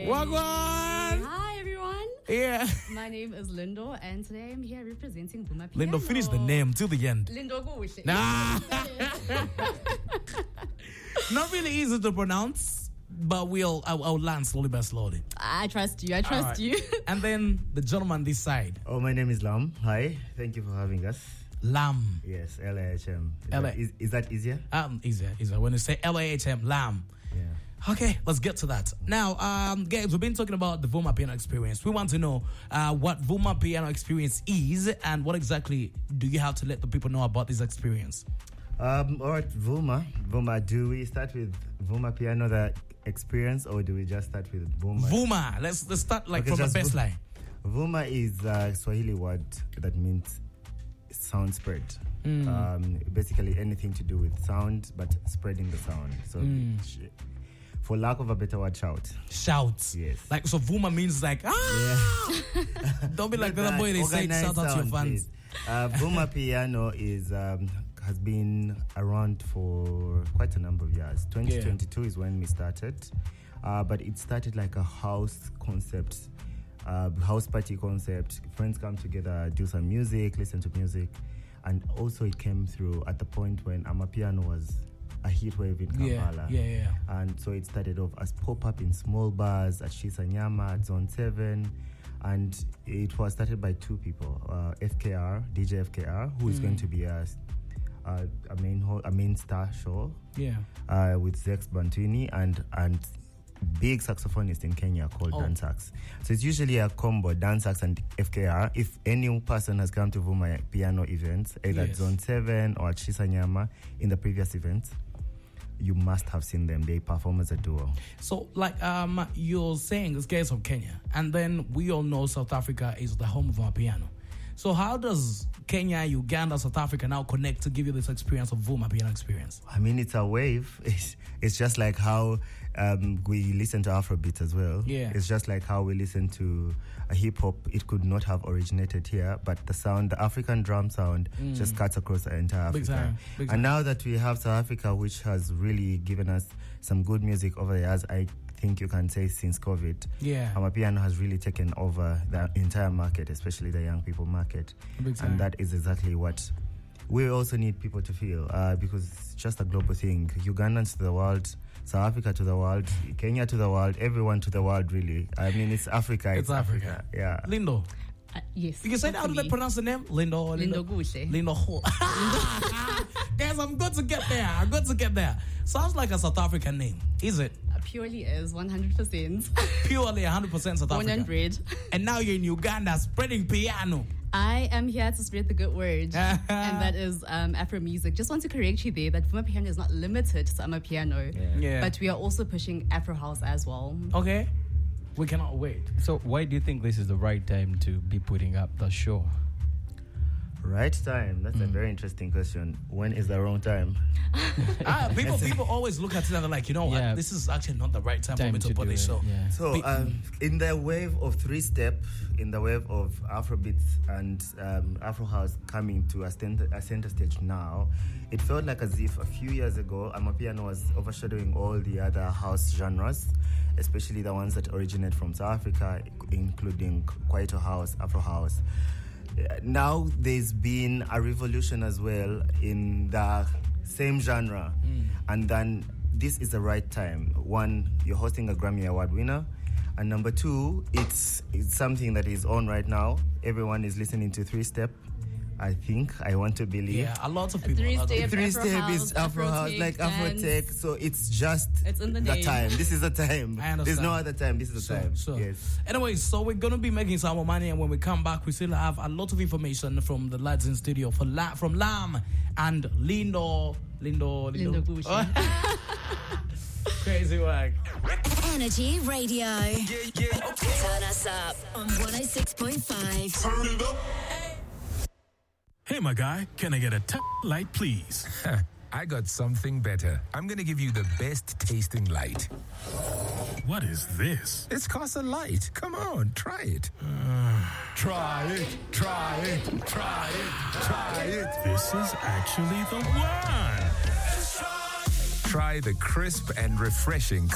Wagwan! Hi, everyone. Yeah. My name is Lindo, and today I'm here representing Vuma Piano. Lindo, finish the name till the end. Lindo Kuhle. Nah. Not really easy to pronounce, but I'll learn slowly by slowly. I trust you. I trust you. And then the gentleman this side. Oh, my name is Lam. Hi. Thank you for having us. Lam. Yes, L-A-H-M. L-A. Is that easier? Easier. When you say L-A-H-M, Lam. Yeah. Okay, let's get to that. Now, guys, we've been talking about the Vuma Piano experience. We want to know what Vuma Piano experience is and what exactly do you have to let the people know about this experience? All right, Vuma. Do we start with Vuma Piano, the experience, or do we just start with Vuma? Vuma. Let's start from the baseline. Vuma is a Swahili word that means sound spread. Basically anything to do with sound, but spreading the sound. So, for lack of a better word, shout. Shout. Yes. Like, so Vuma means like, ah! Yeah. Don't be like the other boy, they say shout out to your fans. Vuma Piano has been around for quite a number of years. 2022 is when we started. But it started like a house concept, house party concept. Friends come together, do some music, listen to music. And also it came through at the point when Amapiano was a heat wave in Kampala. Yeah. And so it started off as pop-up in small bars at Shisanyama, at Zone 7. And it was started by two people, FKR, DJ FKR, who is going to be a main star show. Yeah. With Zex Bantwini and big saxophonist in Kenya called Dan Sax. So it's usually a combo, Dan Sax and FKR. If any person has come to Vuma Piano events, either at Zone 7 or at Shisanyama in the previous events, you must have seen them. They perform as a duo. So, like, you're saying this guys from Kenya, and then we all know South Africa is the home of our piano. So how does Kenya, Uganda, South Africa now connect to give you this experience of Vuma Piano experience? I mean, it's a wave. It's just like how we listen to Afrobeat as well. Yeah. It's just like how we listen to a hip-hop. It could not have originated here, but the sound, the African drum sound, just cuts across the entire Africa. Big time. And now that we have South Africa, which has really given us some good music over the years, I think you can say since COVID, Amapiano has really taken over the entire market, especially the young people market. And that is exactly what we also need people to feel, because it's just a global thing. Ugandans to the world, South Africa to the world, Kenya to the world, everyone to the world, really. I mean, it's Africa. It's Africa. Yeah. Lindo. Yes. You can say, how do they pronounce the name? Lindo Kuhle. Lindo. Guys, I'm good to get there. Sounds like a South African name. Is it? Purely is 100%. Purely 100% South Africa. Born and bred. And now you're in Uganda spreading piano. I am here to spread the good word, and that is Afro music. Just want to correct you there that Vuma Piano is not limited to Amapiano, but we are also pushing Afro house as well. Okay, we cannot wait. So why do you think this is the right time to be putting up the show? Right time? That's a very interesting question. When is the wrong time? People always look at it and they're like, you know what? This is actually not the right time for me to put this show. Yeah. So in the wave of three-step, in the wave of Afrobeats and Afro house coming to a center stage now, it felt like as if a few years ago Amapiano was overshadowing all the other house genres, especially the ones that originate from South Africa, including Kwaito house, Afro house. Now there's been a revolution as well in the same genre, and then this is the right time. One, you're hosting a Grammy Award winner, and number two, it's something that is on right now. Everyone is listening to three-step. I want to believe. Yeah, a lot of people. Three-step is Afro house, like Afro tech. So it's in the time. This is the time. I understand. There's no other time. This is the time. Sure. Yes. Anyway, so we're gonna be making some more money, and when we come back, we still have a lot of information from the lads in studio from Lam and Lindo Kuhle. Crazy work. Energy Radio. Turn us up on 106.5. Turn it up. Hey, my guy, can I get a light, please? I got something better. I'm going to give you the best tasting light. What is this? It's Casa Light. Come on, try it. Try it, try it, try it, try it. This is actually the one. Try the crisp and refreshing